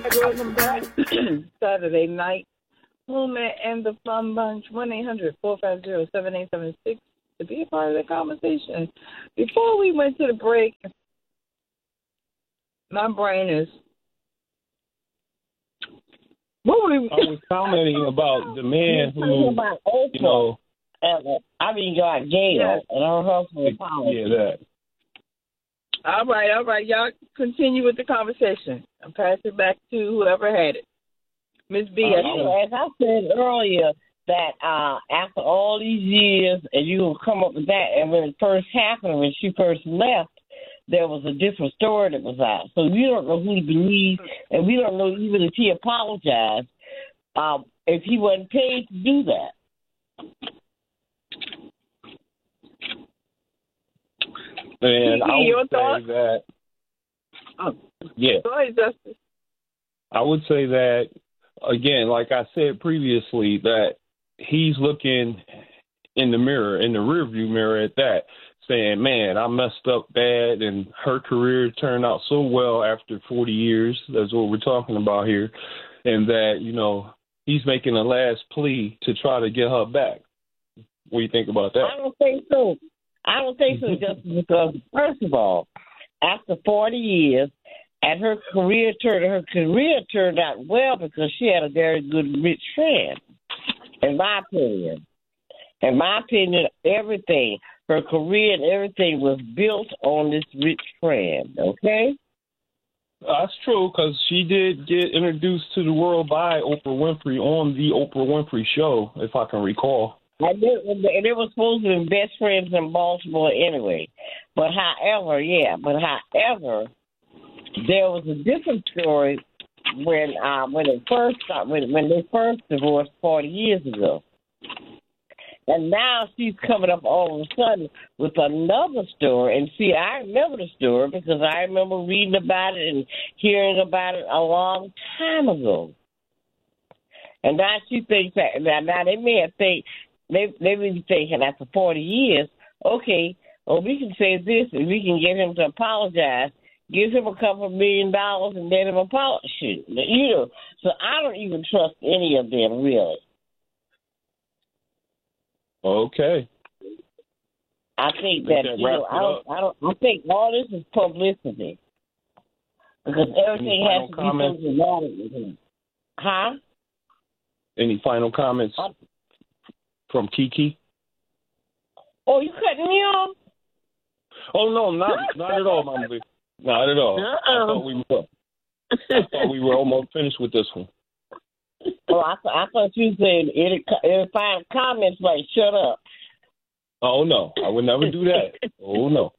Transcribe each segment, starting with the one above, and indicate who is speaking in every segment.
Speaker 1: Welcome back. Saturday night. Movement and the Fun Bunch. 1-800-450-7876 to be a part of the conversation. Before we went to the break, my brain is.
Speaker 2: I was commenting about the man who, you know.
Speaker 3: Got Gail and her husband.
Speaker 2: Yeah, that.
Speaker 1: All right. Y'all continue with the conversation. I'll pass it back to whoever had it. Miss B.
Speaker 3: As I said earlier, that after all these years, and you will come up with that, and when it first happened, when she first left, there was a different story that was out. So we don't know who to believe, and we don't know even if he apologized, if he wasn't paid to do that.
Speaker 2: And I would say that,
Speaker 1: Go ahead, Justice.
Speaker 2: I would say that, again, like I said previously, that he's looking in the mirror, in the rearview mirror at that, saying, man, I messed up bad, and her career turned out so well after 40 years. That's what we're talking about here. And that, you know, he's making a last plea to try to get her back. What do you think about that?
Speaker 3: I don't think so. Just because, first of all, after 40 years, and her career turned out well because she had a very good rich friend, in my opinion. In my opinion, everything, her career and everything was built on this rich friend, okay?
Speaker 2: That's true, because she did get introduced to the world by Oprah Winfrey on the Oprah Winfrey Show, if I can recall.
Speaker 3: And they were supposed to be best friends in Baltimore anyway. But however, there was a different story when they first divorced 40 years ago. And now she's coming up all of a sudden with another story. And see, I remember the story because I remember reading about it and hearing about it a long time ago. And now she thinks that now they may have think. They may be thinking after 40 years, okay, well, we can say this and we can get him to apologize, give him a couple $1 million and let him apologize. You know, so I don't even trust any of them, really.
Speaker 2: Okay.
Speaker 3: I think that, I think all this is publicity. Because everything has to be so dramatic with him. Huh?
Speaker 2: Any final comments? From Kiki?
Speaker 3: Oh, you cutting me off?
Speaker 2: Oh, no, not at all, Mama B. Not at all. I thought we were almost finished with this one.
Speaker 3: Oh, I thought you said any final comments like shut up.
Speaker 2: Oh, no. I would never do that. Oh, no.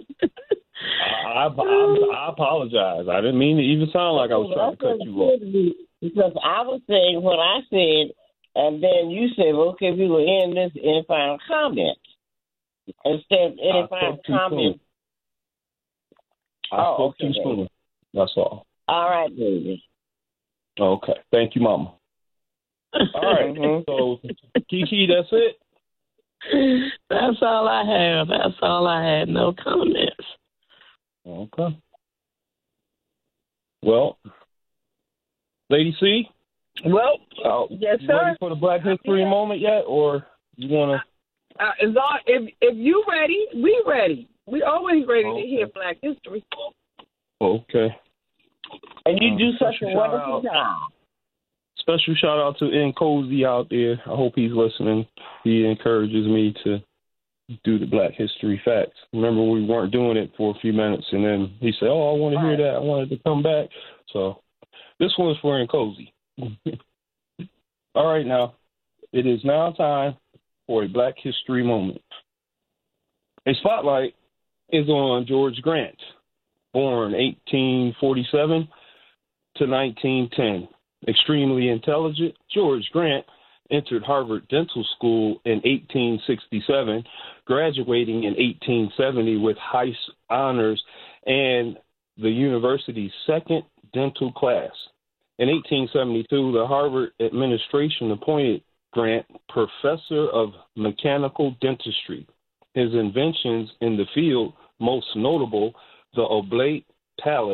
Speaker 2: I apologize. I didn't mean to even sound like I was trying to cut you off.
Speaker 3: Because I was saying what I said, and then you said, well, okay, we will end this in final comments. Instead of any final comments.
Speaker 2: I spoke too soon. That's all.
Speaker 3: All right, baby.
Speaker 2: Okay. Thank you, Mama. All right. So, Kiki, that's it?
Speaker 4: That's all I have. That's all I had. No comments.
Speaker 2: Okay. Well, Lady C?
Speaker 1: Well, yes, sir.
Speaker 2: Ready for the Black History moment yet, or you want to?
Speaker 1: If you ready, we ready. We always ready to hear Black History.
Speaker 2: Okay.
Speaker 3: And you do such a wonderful job.
Speaker 2: Special shout out to N. Cozy out there. I hope he's listening. He encourages me to do the Black History facts. Remember, we weren't doing it for a few minutes, and then he said, "Oh, I want to hear that. I wanted to come back." So this one's for N. Cozy. All right, now it is now time for a Black History moment. A spotlight is on George Grant, born 1847 to 1910. Extremely intelligent, George Grant entered Harvard Dental School in 1867, graduating in 1870 with high honors and the university's second dental class. In 1872, the Harvard administration appointed Grant professor of mechanical dentistry. His inventions in the field, most notable the oblate palate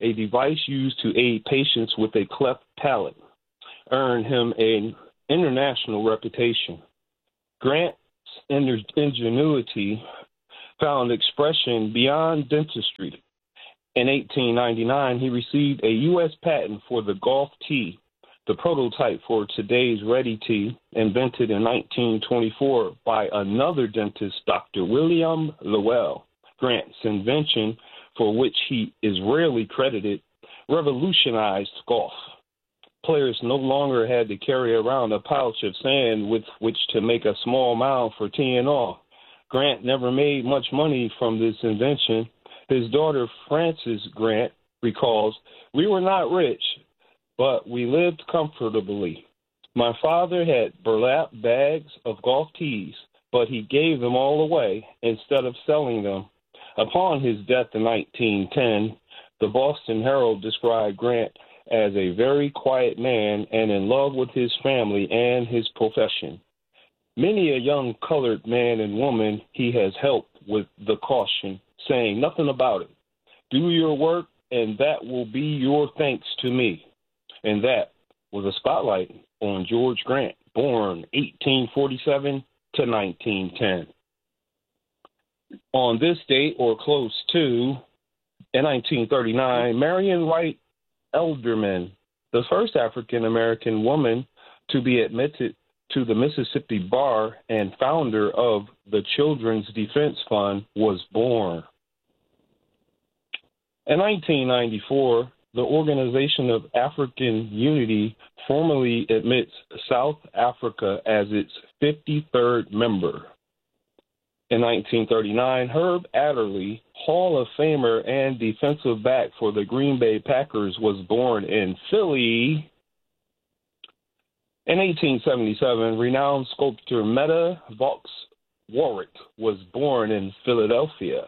Speaker 2: a device used to aid patients with a cleft palate, earned him an international reputation. Grant's ingenuity found expression beyond dentistry. In 1899, he received a U.S. patent for the Golf Tee, the prototype for today's Ready Tea, invented in 1924 by another dentist, Dr. William Lowell. Grant's invention, for which he is rarely credited, revolutionized golf. Players no longer had to carry around a pouch of sand with which to make a small mound for teeing off. Grant never made much money from this invention. His daughter, Frances Grant, recalls, "We were not rich, but we lived comfortably. My father had burlap bags of golf tees, but he gave them all away instead of selling them." Upon his death in 1910, the Boston Herald described Grant as a very quiet man and in love with his family and his profession. Many a young colored man and woman he has helped with the caution, saying nothing about it. Do your work, and that will be your thanks to me. And that was a spotlight on George Grant, born 1847 to 1910. On this date, or close to, in 1939, Marion Wright Elderman, the first African-American woman to be admitted to the Mississippi Bar and founder of the Children's Defense Fund, was born. In 1994, the Organization of African Unity formally admits South Africa as its 53rd member. In 1939, Herb Adderley, Hall of Famer and defensive back for the Green Bay Packers, was born in Philly. In 1877, renowned sculptor Meta Vaux Warwick was born in Philadelphia.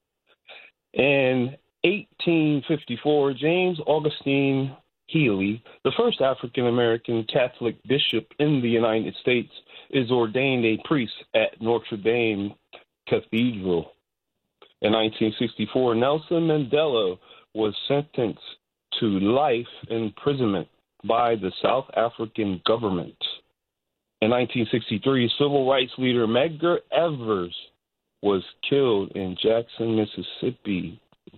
Speaker 2: In 1854, James Augustine Healy, the first African-American Catholic bishop in the United States, is ordained a priest at Notre Dame Cathedral. In 1964, Nelson Mandela was sentenced to life imprisonment by the South African government. In 1963, civil rights leader Medgar Evers was killed in Jackson, Mississippi.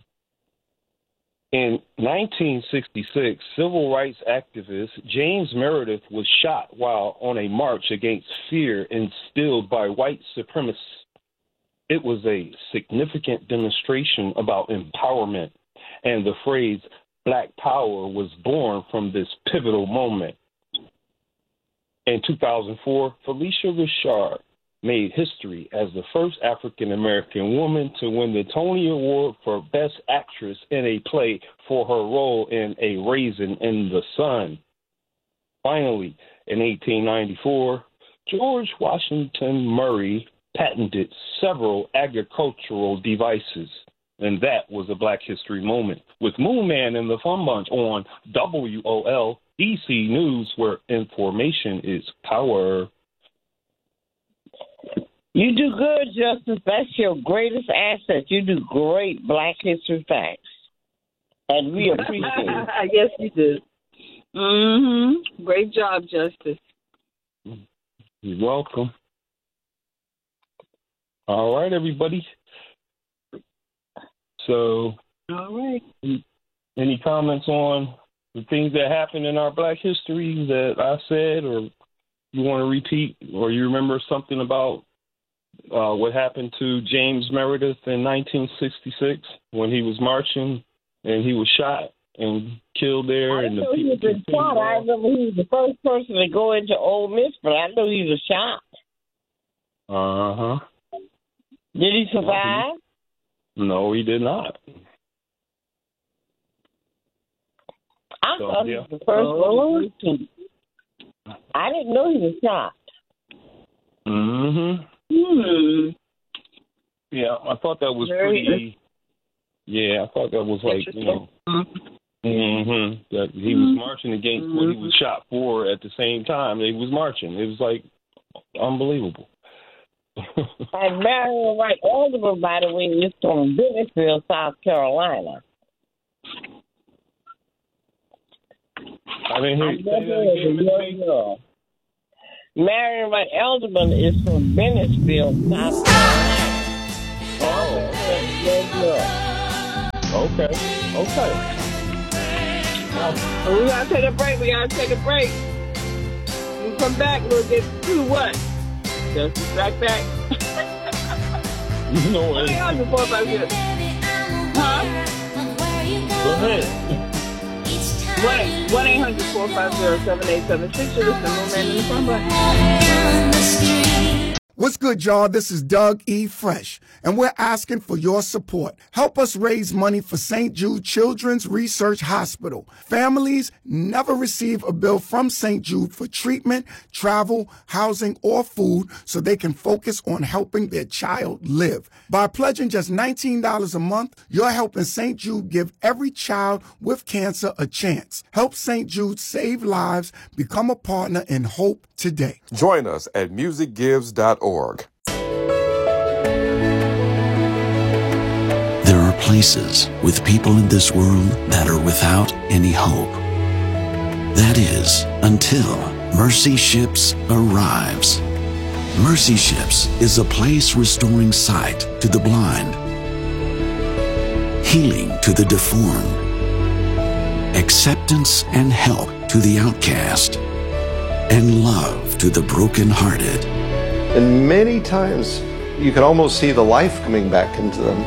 Speaker 2: In 1966, civil rights activist James Meredith was shot while on a march against fear instilled by white supremacists. It was a significant demonstration about empowerment, and the phrase Black Power was born from this pivotal moment. In 2004, Felicia Richard made history as the first African-American woman to win the Tony Award for Best Actress in a Play for her role in A Raisin in the Sun. Finally, in 1894, George Washington Murray patented several agricultural devices, and that was a Black History moment, with Moon Man and the Fun Bunch on WOL DC News, where information is power.
Speaker 3: You do good, Justice. That's your greatest asset. You do great Black History facts, and we appreciate it.
Speaker 1: Yes, you do. Mm-hmm. Great job, Justice.
Speaker 2: You're welcome. All right, everybody. So,
Speaker 1: all right.
Speaker 2: Any comments on the things that happened in our Black history that I said, or you want to repeat, or you remember something about what happened to James Meredith in 1966 when he was marching and he was shot and killed there?
Speaker 3: I know he was shot. I remember he was the first person to go into Ole Miss, but I know he was shot.
Speaker 2: Uh-huh.
Speaker 3: Did he survive?
Speaker 2: No, he did not.
Speaker 3: I thought he was the first one to. I didn't know he was shot.
Speaker 2: Mm-hmm. Yeah, I thought that was pretty. Yeah, I thought that was like, you know, that he was marching against what he was shot for at the same time he was marching. It was like unbelievable.
Speaker 3: And Marion Wright Elderman, by the way, is from Bennettsville, South Carolina.
Speaker 2: I didn't hear you say that again, Miss B.
Speaker 3: Marion Wright Elderman is from Bennettsville, South Carolina.
Speaker 2: Okay.
Speaker 1: We gotta take a break. When we come back, we'll get to what? Just right back.
Speaker 2: You know what?
Speaker 1: 1-800-450. Huh?
Speaker 2: Go ahead.
Speaker 1: 1-800-450-7876. You're listening to Moon Man in the Front Button.
Speaker 5: What's good, y'all? This is Doug E. Fresh, and we're asking for your support. Help us raise money for St. Jude Children's Research Hospital. Families never receive a bill from St. Jude for treatment, travel, housing, or food so they can focus on helping their child live. By pledging just $19 a month, you're helping St. Jude give every child with cancer a chance. Help St. Jude save lives. Become a partner in hope today.
Speaker 6: Join us at musicgives.org.
Speaker 7: There are places with people in this world that are without any hope. That is, until Mercy Ships arrives. Mercy Ships is a place restoring sight to the blind, healing to the deformed, acceptance and help to the outcast, and love to the brokenhearted.
Speaker 8: And many times you can almost see the life coming back into them.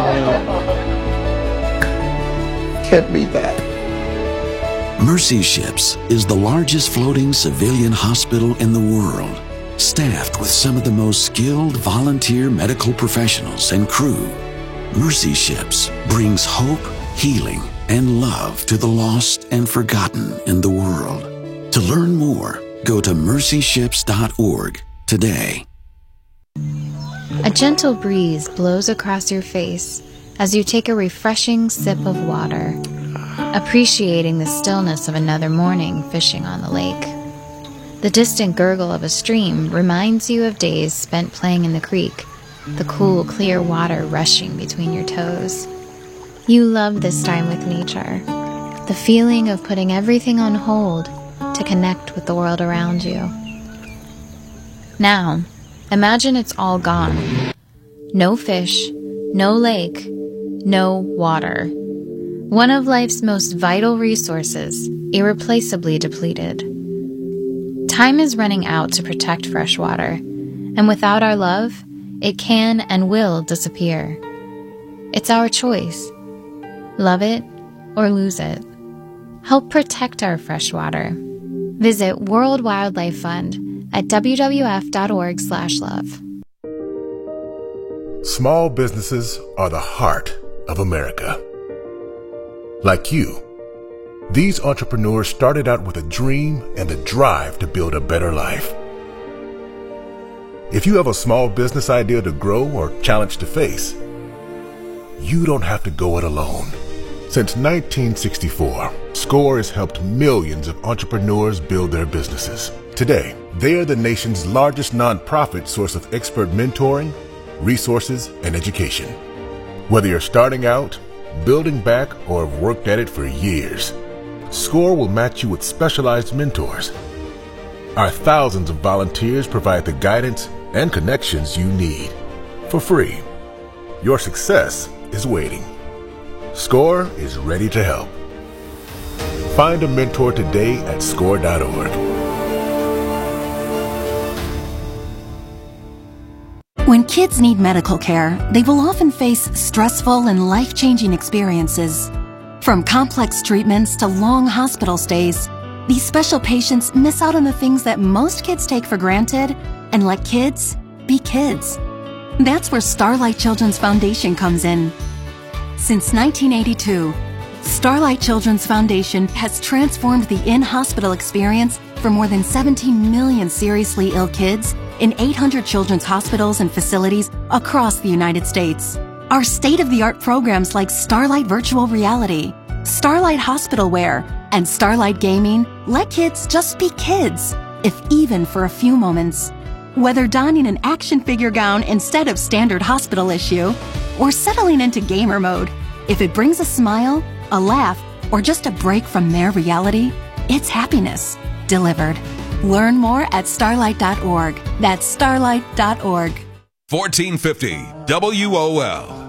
Speaker 8: Can't beat that.
Speaker 7: Mercy Ships is the largest floating civilian hospital in the world, staffed with some of the most skilled volunteer medical professionals and crew. Mercy Ships brings hope, healing, and love to the lost and forgotten in the world. To learn more, go to mercyships.org today.
Speaker 9: A gentle breeze blows across your face as you take a refreshing sip of water, appreciating the stillness of another morning fishing on the lake. The distant gurgle of a stream reminds you of days spent playing in the creek, the cool, clear water rushing between your toes. You love this time with nature, the feeling of putting everything on hold to connect with the world around you. Now, imagine it's all gone. No fish, no lake, no water. One of life's most vital resources, irreplaceably depleted. Time is running out to protect fresh water, and without our love, it can and will disappear. It's our choice. Love it or lose it. Help protect our fresh water. Visit World Wildlife Fund at wwf.org/love.
Speaker 10: Small businesses are the heart of America. Like you, these entrepreneurs started out with a dream and the drive to build a better life. If you have a small business idea to grow or challenge to face, you don't have to go it alone. Since 1964, SCORE has helped millions of entrepreneurs build their businesses. Today, they are the nation's largest nonprofit source of expert mentoring, resources, and education. Whether you're starting out, building back, or have worked at it for years, SCORE will match you with specialized mentors. Our thousands of volunteers provide the guidance and connections you need for free. Your success is waiting. SCORE is ready to help. Find a mentor today at SCORE.org.
Speaker 11: When kids need medical care, they will often face stressful and life-changing experiences. From complex treatments to long hospital stays, these special patients miss out on the things that most kids take for granted and let kids be kids. That's where Starlight Children's Foundation comes in. Since 1982, Starlight Children's Foundation has transformed the in-hospital experience for more than 17 million seriously ill kids in 800 children's hospitals and facilities across the United States. Our state-of-the-art programs like Starlight Virtual Reality, Starlight Hospital Wear, and Starlight Gaming let kids just be kids, if even for a few moments. Whether donning an action figure gown instead of standard hospital issue, or settling into gamer mode, if it brings a smile, a laugh, or just a break from their reality, It's happiness delivered. Learn more at starlight.org. That's starlight.org.
Speaker 12: 1450 WOL.